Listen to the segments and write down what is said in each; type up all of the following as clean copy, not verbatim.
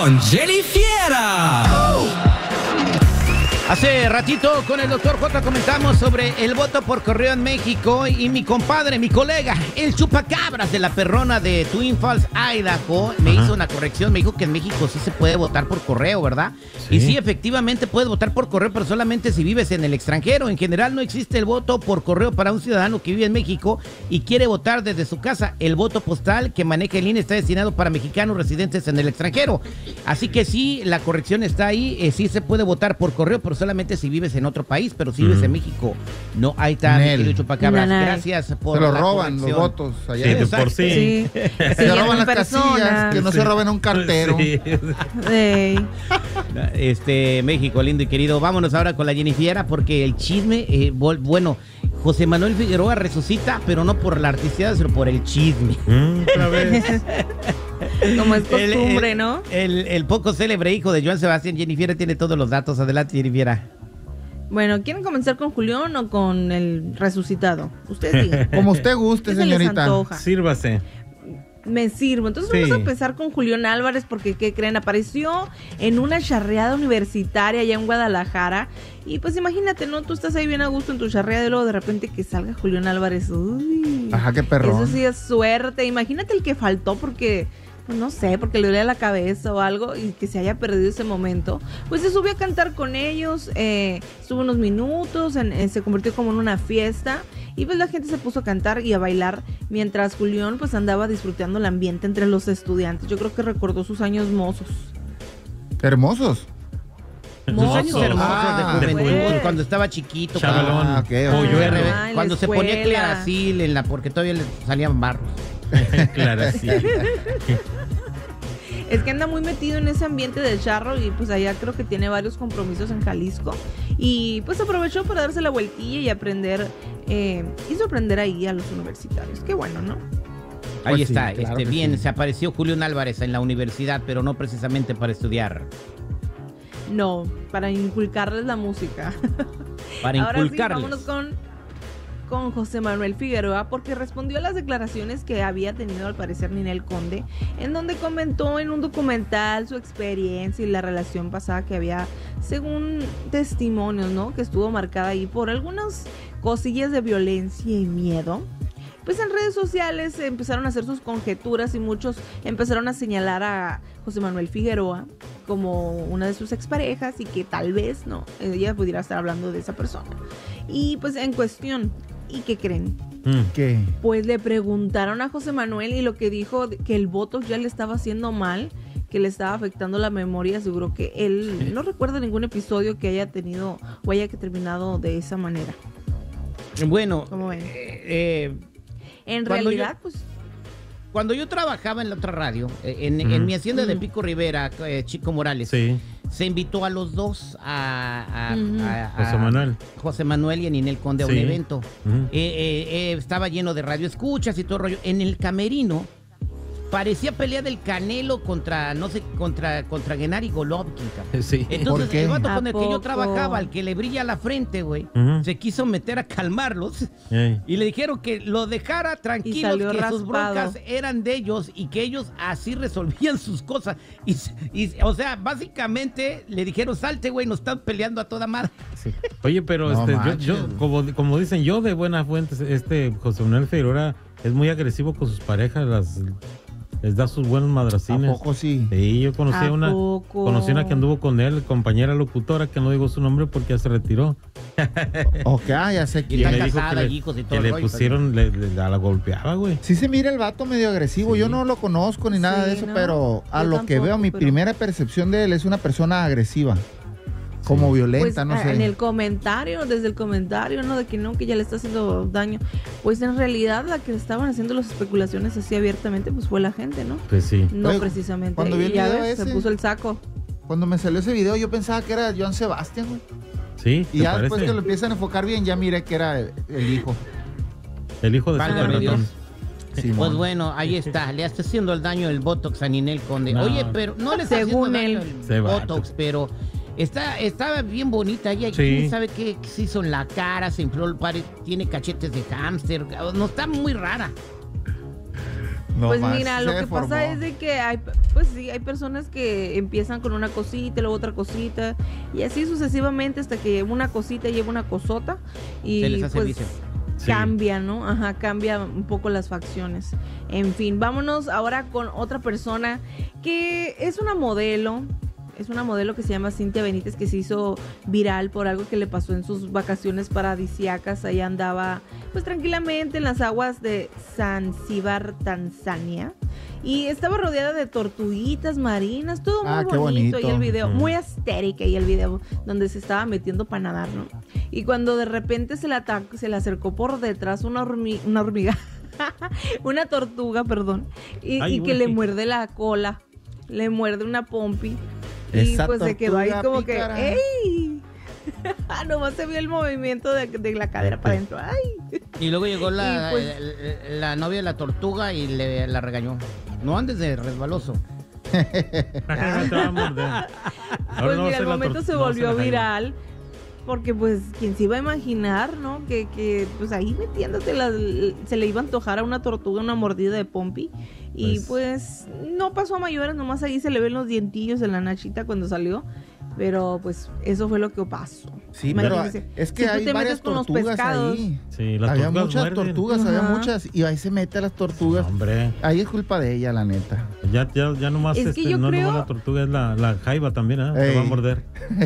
con Jenny Fiera. Hace ratito con el doctor J comentamos sobre el voto por correo en México y mi compadre, mi colega, el chupacabras de la perrona de Twin Falls, Idaho, me hizo una corrección, me dijo que en México sí se puede votar por correo, ¿verdad? Sí. Y sí, efectivamente puedes votar por correo, pero solamente si vives en el extranjero. En general no existe el voto por correo para un ciudadano que vive en México y quiere votar desde su casa. El voto postal que maneja el INE está destinado para mexicanos residentes en el extranjero. Así que sí, la corrección está ahí, sí se puede votar por correo, pero solamente si vives en otro país, pero si vives en México, no, ahí está, mi querido chupacabras. Gracias por se lo roban corrección. Los votos allá. Sí, de por sí. Se roban las casillas, que no se roben a un cartero. Sí. México, lindo y querido. Vámonos ahora con la Jenny Fiera, porque el chisme, bueno, José Manuel Figueroa resucita, pero no por la artisteada, sino por el chisme. Otra vez. Como es costumbre, ¿no? El poco célebre hijo de Joan Sebastián. Jenny Fiera tiene todos los datos. Adelante, Jenny Fiera. Bueno, ¿quieren comenzar con Julián o con el resucitado? Ustedes digan. Como usted guste, señorita. Sírvase. Me sirvo. Entonces vamos a empezar con Julián Álvarez porque, ¿qué creen? Apareció en una charreada universitaria allá en Guadalajara. Y pues imagínate, ¿no? Tú estás ahí bien a gusto en tu charreada y luego de repente que salga Julián Álvarez. Uy. Ajá, qué perrón. Eso sí es suerte. Imagínate el que faltó porque... no sé, porque le dolía la cabeza o algo y que se haya perdido ese momento. Pues se subió a cantar con ellos, estuvo unos minutos, se convirtió como en una fiesta y pues la gente se puso a cantar y a bailar mientras Julián pues andaba disfrutando el ambiente entre los estudiantes. Yo creo que recordó sus años mozos. ¿Hermosos? Sus años hermosos de juventud, cuando estaba chiquito. Chavalón. Cuando se ponía Claracil porque todavía le salían barros. Claro, sí. Es que anda muy metido en ese ambiente del charro y pues allá creo que tiene varios compromisos en Jalisco y pues aprovechó para darse la vueltilla y aprender y sorprender ahí a los universitarios. Qué bueno, ¿no? Ahí pues está, sí, claro bien, sí. Se apareció Julián Álvarez en la universidad, pero no precisamente para estudiar. No, para inculcarles la música. Para inculcarles. Ahora sí, vámonos con José Manuel Figueroa, porque respondió a las declaraciones que había tenido al parecer Ninel Conde, en donde comentó en un documental su experiencia y la relación pasada que había, según testimonios, ¿no? Que estuvo marcada ahí por algunas cosillas de violencia y miedo. Pues en redes sociales empezaron a hacer sus conjeturas y muchos empezaron a señalar a José Manuel Figueroa como una de sus exparejas y que tal vez no, ella pudiera estar hablando de esa persona. Y pues en cuestión, ¿y qué creen? ¿Qué? Pues le preguntaron a José Manuel y lo que dijo que el Botox ya le estaba haciendo mal, que le estaba afectando la memoria. Seguro que él no recuerda ningún episodio que haya tenido o haya terminado de esa manera. Bueno, ¿Cómo ven? En realidad, pues... Cuando yo trabajaba en la otra radio, en mi hacienda de Pico Rivera, Chico Morales, se invitó a los dos, a José Manuel y a Ninel Conde a un evento. Estaba lleno de radioescuchas y todo el rollo. En el camerino parecía pelea del Canelo contra Gennady Golovkin. Sí. Entonces el vato con el que yo trabajaba, el que le brilla la frente, güey, se quiso meter a calmarlos y le dijeron que lo dejara tranquilo, que raspado. Sus broncas eran de ellos y que ellos así resolvían sus cosas. Y o sea, básicamente le dijeron, salte, güey, nos están peleando a toda madre. Sí. Oye, pero yo como dicen, yo de buena fuente, José Manuel Figueroa es muy agresivo con sus parejas, les da sus buenos madracines. ¿A poco sí? Sí, yo conocí una que anduvo con él, compañera locutora, que no digo su nombre porque ya se retiró. Ok, ya sé que está casada, hijos y todo que le pusieron, la golpeaba, güey. Sí se mira el vato medio agresivo, yo no lo conozco ni nada de eso, pero a lo que veo, mi primera percepción de él es una persona agresiva. Como violenta, pues, no sé. En el comentario, desde el comentario, ¿no? De que no, que ya le está haciendo daño. Pues en realidad la que estaban haciendo las especulaciones así abiertamente, pues fue la gente, ¿no? Pues sí. No precisamente. Cuando vi el video se puso el saco. Cuando me salió ese video, yo pensaba que era Joan Sebastián, güey. Sí, y ya después que lo empiezan a enfocar bien, ya miré que era el hijo. El hijo de Super Ratón. Pues bueno, ahí está, le está haciendo el daño el Botox a Ninel Conde. No. Oye, pero no le está haciendo daño el Botox, pero estaba bien bonita ella. ¿Quién sabe qué se hizo en la cara? Se infló el pare, tiene cachetes de hámster. No, está muy rara. Pues mira, lo que pasa es de que hay personas que empiezan con una cosita y luego otra cosita y así sucesivamente hasta que una cosita lleva una cosota y se les hace pues vicio. Cambia, ¿no? Ajá, cambia un poco las facciones. En fin, vámonos ahora con otra persona que es una modelo. Es una modelo que se llama Cintia Benítez, que se hizo viral por algo que le pasó en sus vacaciones paradisíacas. Ahí andaba pues tranquilamente en las aguas de Zanzíbar, Tanzania. Y estaba rodeada de tortuguitas marinas, todo muy bonito. Y el video, muy estética, y el video donde se estaba metiendo para nadar, ¿no? Y cuando de repente se le acercó por detrás una hormiga, una tortuga, perdón, y que le muerde la cola, le muerde una pompi. Y pues se quedó ahí como pícara. Que ¡ey! Nomás se vio el movimiento de la cadera para adentro. ¡Ay! Y luego llegó la novia de la tortuga y la regañó. No andes de resbaloso. Pues mira, el momento se volvió viral. Porque pues, ¿quién se iba a imaginar, no? Que pues ahí metiéndose se le iba a antojar a una tortuga una mordida de pompi. Y pues no pasó a mayores, nomás ahí se le ven los dientillos en la nachita cuando salió. Pero pues eso fue lo que pasó. Sí, imagínense, pero es que si hay varias tortugas ahí. Sí, había muchas tortugas, había muchas. Y ahí se mete a las tortugas. Hombre. Ahí es culpa de ella, la neta. Ya nomás es que yo creo... nomás la tortuga es la jaiba también, ¿eh? Se va a morder.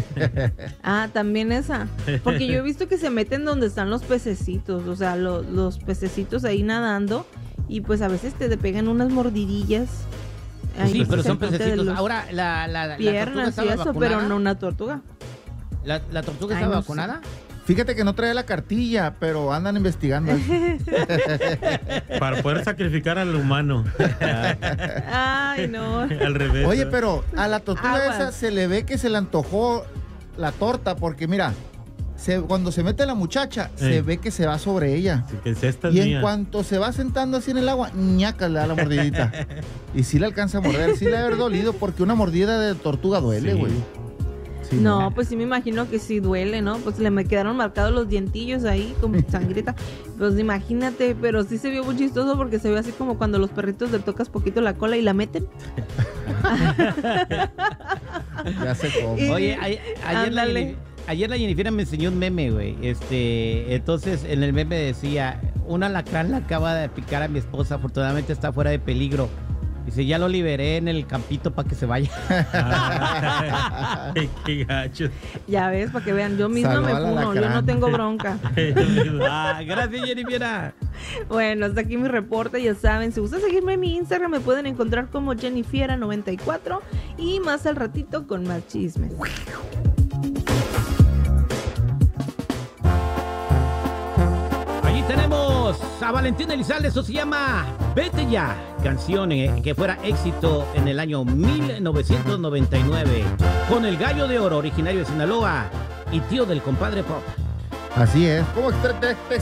También esa. Porque yo he visto que se meten donde están los pececitos. O sea, los pececitos ahí nadando. Y pues a veces te pegan unas mordidillas. Sí, pero son pececitos. Ahora, la piernas y eso, pero no una tortuga. ¿La tortuga está vacunada? Fíjate que no trae la cartilla, pero andan investigando. Para poder sacrificar al humano. Ay, no. Al revés. Oye, pero a la tortuga esa se le ve que se le antojó la torta, porque mira, cuando se mete la muchacha, se ve que se va sobre ella. Sí, que esta es y mía. En cuanto se va sentando así en el agua, ñaca, le da la mordidita. Y sí le alcanza a morder, sí le ha de haber dolido, porque una mordida de tortuga duele, güey. Sí, no, pues sí me imagino que sí duele, ¿no? Pues me quedaron marcados los dientillos ahí con sangrita. Pues imagínate, pero sí se vio muy chistoso porque se ve así como cuando los perritos le tocas poquito la cola y la meten. Ya sé cómo. Oye, ayer la Jennifer me enseñó un meme, güey. Entonces en el meme decía, un alacrán la acaba de picar a mi esposa, afortunadamente está fuera de peligro. Dice, ya lo liberé en el campito para que se vaya. Qué gacho. Ya ves, para que vean, yo misma me funo, yo no tengo bronca. Gracias, Jennifer. Bueno, hasta aquí mi reporte, ya saben, si gustan seguirme en mi Instagram, me pueden encontrar como Jennifiera94 y más al ratito con más chismes. Tenemos a Valentín Elizalde, eso se llama Vete Ya, canción que fuera éxito en el año 1999, con el Gallo de Oro, originario de Sinaloa y tío del compadre Pop. Así es. ¿Cómo te